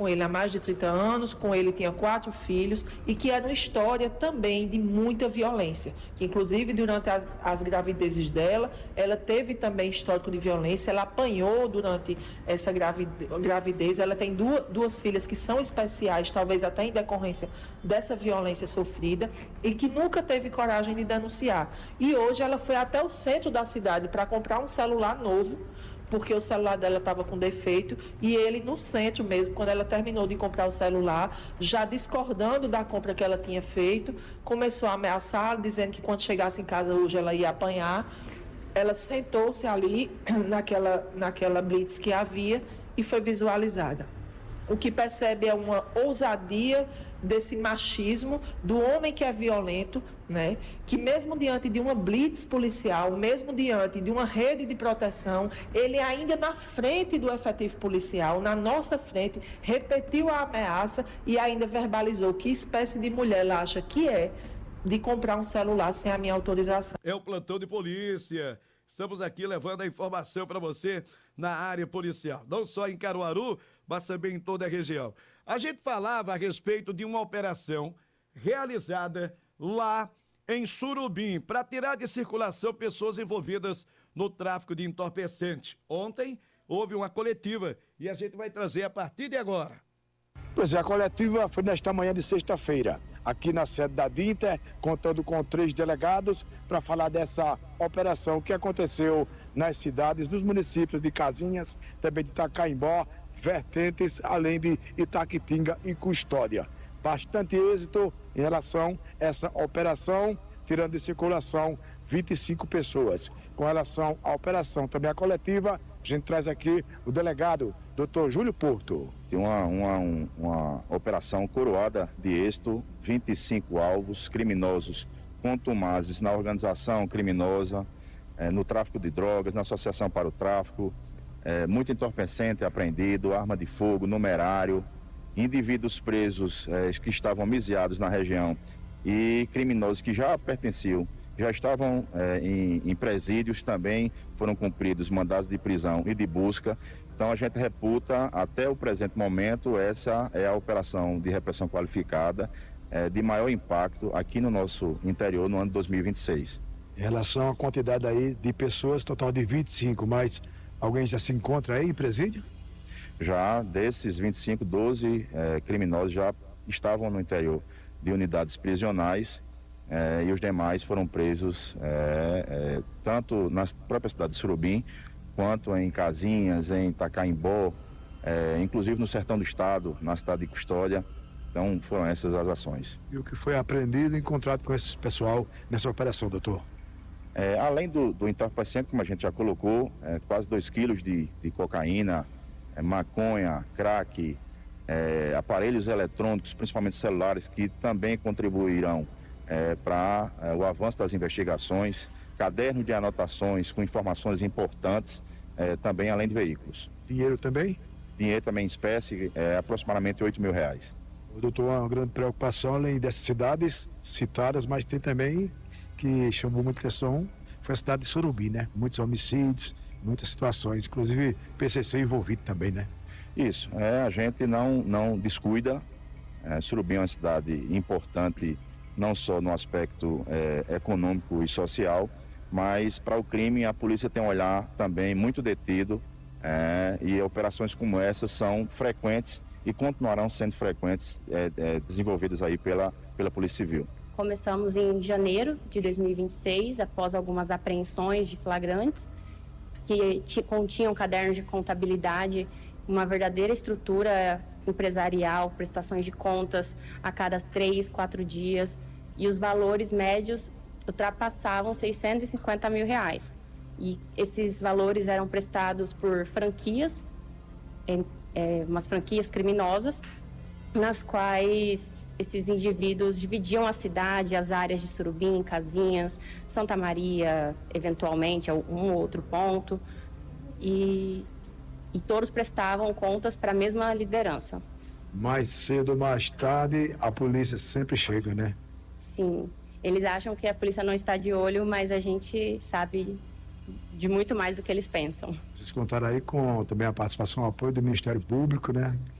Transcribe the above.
com ele há mais de 30 anos, com ele tinha 4 filhos e que era uma história também de muita violência, que inclusive durante as gravidezes dela, ela teve também histórico de violência, ela apanhou durante essa gravidez, ela tem duas filhas que são especiais, talvez até em decorrência dessa violência sofrida, e que nunca teve coragem de denunciar. E hoje ela foi até o centro da cidade para comprar um celular novo, porque o celular dela estava com defeito, e ele no centro mesmo, quando ela terminou de comprar o celular, já discordando da compra que ela tinha feito, começou a ameaçar, dizendo que quando chegasse em casa hoje ela ia apanhar. Ela sentou-se ali naquela blitz que havia e foi visualizada. O que percebe é uma ousadia desse machismo do homem que é violento, né? Que mesmo diante de uma blitz policial, mesmo diante de uma rede de proteção, ele ainda na frente do efetivo policial, na nossa frente, repetiu a ameaça e ainda verbalizou que espécie de mulher ela acha que é de comprar um celular sem a minha autorização. É o plantão de polícia. Estamos aqui levando a informação para você na área policial, não só em Caruaru, mas também em toda a região. A gente falava a respeito de uma operação realizada lá em Surubim para tirar de circulação pessoas envolvidas no tráfico de entorpecente. Ontem houve uma coletiva e a gente vai trazer a partir de agora. Pois é, a coletiva foi nesta manhã de sexta-feira, aqui na sede da DINTER, contando com 3 delegados para falar dessa operação que aconteceu nas cidades, nos municípios de Casinhas, também de Itacaimbó, Vertentes, além de Itaquitinga e Custódia. Bastante êxito em relação a essa operação, tirando de circulação 25 pessoas. Com relação à operação também a coletiva, a gente traz aqui o delegado, Dr. Júlio Porto. Tem uma operação coroada de êxito, 25 alvos criminosos contumazes na organização criminosa, no tráfico de drogas, na associação para o tráfico, muito entorpecente apreendido, arma de fogo, numerário, indivíduos presos que estavam amnistiados na região e criminosos que já pertenciam, já estavam em presídios, também foram cumpridos mandados de prisão e de busca. Então a gente reputa, até o presente momento, essa é a operação de repressão qualificada de maior impacto aqui no nosso interior no ano de 2026. Em relação à quantidade aí de pessoas, total de 25, mas alguém já se encontra aí em presídio? Já desses 25, 12 criminosos já estavam no interior de unidades prisionais e os demais foram presos tanto na própria cidade de Surubim, quanto em Casinhas, em Itacaimbó, inclusive no sertão do estado, na cidade de Custódia. Então foram essas as ações. E o que foi apreendido e encontrado com esse pessoal nessa operação, doutor? Além do entorpecente, como a gente já colocou, quase 2 quilos de cocaína, maconha, crack, aparelhos eletrônicos, principalmente celulares, que também contribuirão para o avanço das investigações, caderno de anotações com informações importantes, também além de veículos. Dinheiro também? Dinheiro também em espécie, aproximadamente R$8 mil. Doutor, uma grande preocupação, além dessas cidades citadas, mas tem também que chamou muita atenção, foi a cidade de Surubim, né? Muitos homicídios, muitas situações, inclusive PCC envolvido também, né? Isso, a gente não descuida. Surubim é uma cidade importante, não só no aspecto econômico e social, mas para o crime a polícia tem um olhar também muito detido, e operações como essas são frequentes e continuarão sendo frequentes, desenvolvidas aí pela Polícia Civil. Começamos em janeiro de 2026, após algumas apreensões de flagrantes, que continham cadernos de contabilidade, uma verdadeira estrutura empresarial, prestações de contas a cada 3, 4 dias, e os valores médios ultrapassavam R$650 mil. E esses valores eram prestados por franquias, umas franquias criminosas, nas quais esses indivíduos dividiam a cidade, as áreas de Surubim, Casinhas, Santa Maria, eventualmente, um ou outro ponto, e todos prestavam contas para a mesma liderança. Mais cedo ou mais tarde, a polícia sempre chega, né? Sim, eles acham que a polícia não está de olho, mas a gente sabe de muito mais do que eles pensam. Vocês contaram aí com também a participação, o apoio do Ministério Público, né?